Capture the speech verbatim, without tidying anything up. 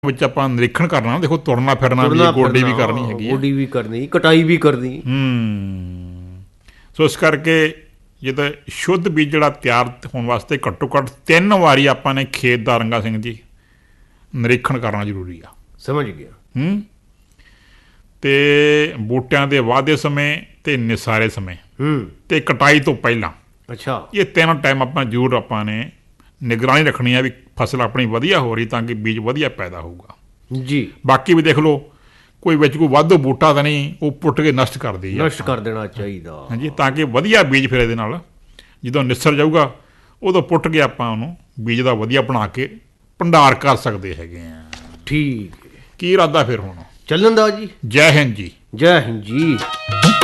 ਵਿੱਚ ਆਪਾਂ ਨਿਰੀਖਣ ਕਰਨਾ, ਦੇਖੋ ਤੁਰਨਾ ਫਿਰਨਾ ਵੀ, ਗੋਡੀ ਵੀ ਕਰਨੀ ਹੈਗੀ, ਗੋਡੀ ਵੀ ਕਰਨੀ, ਕਟਾਈ ਵੀ ਕਰਨੀ। ਹੂੰ ਸੋ ਇਸ ਕਰਕੇ ਜਦੋਂ ਸ਼ੁੱਧ ਬੀਜ ਜਿਹੜਾ ਤਿਆਰ ਹੋਣ ਵਾਸਤੇ ਘੱਟੋ ਘੱਟ ਤਿੰਨ ਵਾਰੀ ਆਪਾਂ ਨੇ ਖੇਤ ਦਾ, ਰੰਗਾ ਸਿੰਘ ਜੀ, ਨਿਰੀਖਣ ਕਰਨਾ ਜ਼ਰੂਰੀ ਆ। ਸਮਝ ਗਿਆ। ਹੂੰ ਤੇ ਬੂਟਿਆਂ ਦੇ ਵਾਧੇ ਸਮੇਂ ਤੇ ਨਿਸਾਰੇ ਸਮੇਂ ਹੂੰ ਤੇ ਕਟਾਈ ਤੋਂ ਪਹਿਲਾਂ, ਅੱਛਾ, ਇਹ ਤਿੰਨ ਟਾਈਮ ਆਪਾਂ ਜ਼ਰੂਰ ਆਪਾਂ ਨੇ ਨਿਗਰਾਨੀ ਰੱਖਣੀ ਆ ਵੀ ਫਸਲ ਆਪਣੀ ਵਧੀਆ ਹੋ ਰਹੀ, ਤਾਂ ਕਿ ਬੀਜ ਵਧੀਆ ਪੈਦਾ ਹੋਊਗਾ ਜੀ। ਬਾਕੀ ਵੀ ਦੇਖ ਲਓ, ਕੋਈ ਵਿੱਚ ਕੋਈ ਵਾਧੂ ਬੂਟਾ ਤਾਂ ਨਹੀਂ ਉਹ ਪੁੱਟ ਕੇ ਨਸ਼ਟ ਕਰਦੀ ਆ, ਨਸ਼ਟ ਕਰ ਦੇਣਾ ਚਾਹੀਦਾ। ਹਾਂਜੀ, ਤਾਂ ਕਿ ਵਧੀਆ ਬੀਜ ਫਿਰ ਇਹਦੇ ਨਾਲ ਜਦੋਂ ਨਿਸਰ ਜਾਊਗਾ ਉਦੋਂ ਪੁੱਟ ਕੇ ਆਪਾਂ ਉਹਨੂੰ ਬੀਜ ਦਾ ਵਧੀਆ ਬਣਾ ਕੇ ਭੰਡਾਰ ਕਰ ਸਕਦੇ ਹੈਗੇ ਆ। ਠੀਕ, ਕੀ ਇਰਾਦਾ ਫਿਰ ਹੁਣ ਚੱਲਣ ਦਾ ਜੀ? ਜੈ ਹਿੰਦ ਜੀ। ਜੈ ਹਿੰਦ ਜੀ।